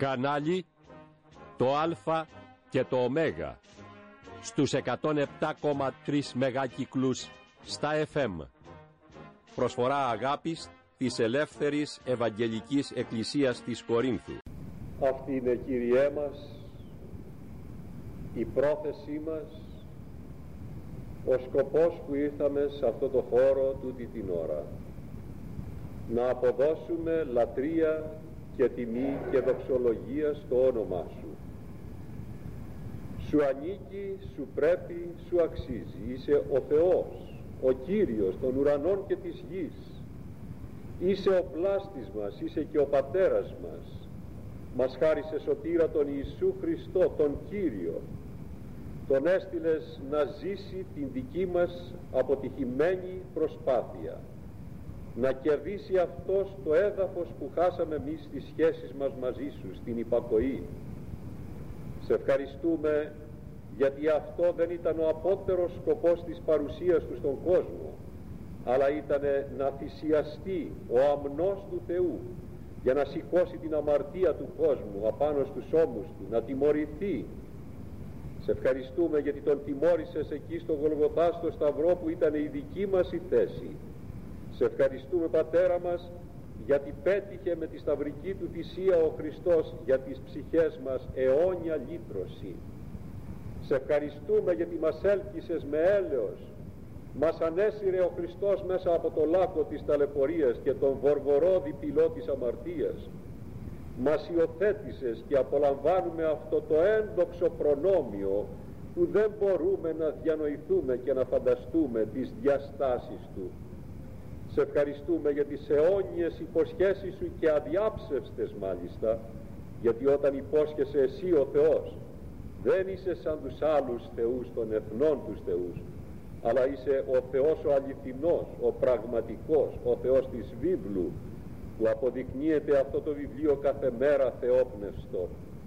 Κανάλι το Α και το Ω στους 107,3 μεγάκυκλους στα FM. Προσφορά αγάπης της Ελεύθερης Ευαγγελικής Εκκλησίας της Κορίνθου. Αυτή είναι, Κύριέ μας, η πρόθεσή μας, ο σκοπός που ήρθαμε σε αυτό το χώρο τούτη την ώρα. Να αποδώσουμε λατρεία και τιμή και δοξολογία στο όνομά Σου. Σου ανήκει, Σου πρέπει, Σου αξίζει. Είσαι ο Θεός, ο Κύριος των ουρανών και της γης. Είσαι ο πλάστης μας, είσαι και ο Πατέρας μας. Μας χάρισε σωτήρα τον Ιησού Χριστό, τον Κύριο. Τον έστειλες να ζήσει την δική μας αποτυχημένη προσπάθεια, να κερδίσει αυτός το έδαφος που χάσαμε εμείς στις σχέσεις μας μαζί Σου, στην υπακοή. Σε ευχαριστούμε γιατί αυτό δεν ήταν ο απότερος σκοπός της παρουσίας Του στον κόσμο, αλλά ήταν να θυσιαστεί ο αμνός του Θεού για να σηκώσει την αμαρτία του κόσμου απάνω στους ώμους Του, να τιμωρηθεί. Σε ευχαριστούμε γιατί Τον τιμώρησες εκεί στο Γολγοθά, στο Σταυρό, που ήταν η δική μας η θέση. Σε ευχαριστούμε, Πατέρα μας, γιατί πέτυχε με τη σταυρική Του θυσία ο Χριστός για τις ψυχές μας αιώνια λύτρωση. Σε ευχαριστούμε γιατί μας έλκυσες με έλεος, μας ανέσυρε ο Χριστός μέσα από το λάκκο της ταλαιπωρίας και τον βορβορόδι πυλό της αμαρτίας. Μας υιοθέτησες και απολαμβάνουμε αυτό το ένδοξο προνόμιο που δεν μπορούμε να διανοηθούμε και να φανταστούμε τις διαστάσεις Του. Σε ευχαριστούμε για τις αιώνιες υποσχέσεις Σου και αδιάψευστες μάλιστα, γιατί όταν υπόσχεσαι Εσύ ο Θεός, δεν είσαι σαν τους άλλους θεούς των εθνών τους θεούς, αλλά είσαι ο Θεός ο αληθινός, ο πραγματικός, ο Θεός της βίβλου, που αποδεικνύεται αυτό το βιβλίο κάθε μέρα θεόπνευστο.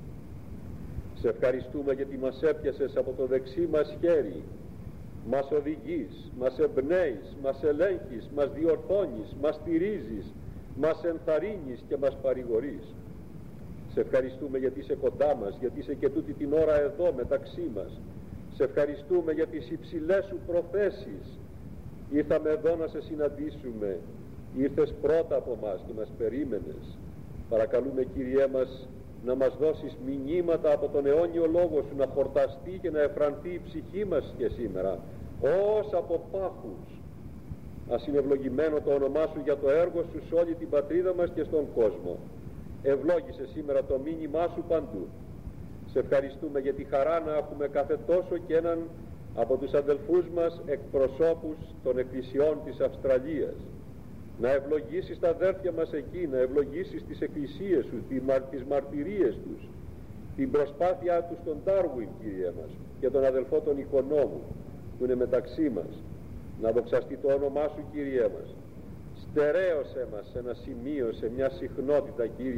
Σε ευχαριστούμε γιατί μας έπιασες από το δεξί μας χέρι, μας οδηγείς, μας εμπνέεις, μας ελέγχεις, μας διορθώνεις, μας στηρίζεις, μας ενθαρρύνεις και μας παρηγορείς. Σε ευχαριστούμε γιατί είσαι κοντά μας, γιατί είσαι και τούτη την ώρα εδώ μεταξύ μας. Σε ευχαριστούμε για τις υψηλές Σου προθέσεις. Ήρθαμε εδώ να Σε συναντήσουμε. Ήρθες πρώτα από μας και μας περίμενες. Παρακαλούμε, Κύριέ μας, να μας δώσεις μηνύματα από τον αιώνιο Λόγο Σου, να χορταστεί και να εφρανθεί η ψυχή μας και σήμερα, ως από πάχους. Ας είναι ευλογημένο το όνομά Σου για το έργο Σου σε όλη την πατρίδα μας και στον κόσμο. Ευλόγησε σήμερα το μήνυμά Σου παντού. Σε ευχαριστούμε για τη χαρά να έχουμε κάθε τόσο και έναν από τους αδελφούς μας εκπροσώπους των εκκλησιών της Αυστραλίας. Να ευλογήσεις τα αδέρφια μας εκεί, να ευλογήσεις τις εκκλησίες Σου, τις μαρτυρίες τους, την προσπάθειά τους στον Ντάρουιν, Κύριε μας, και τον αδελφό τον Οικονόμου που είναι μεταξύ μας. Να δοξαστεί το όνομά Σου, Κύριε μας. Στερέωσέ μας σε ένα σημείο, σε μια συχνότητα, Κύριε,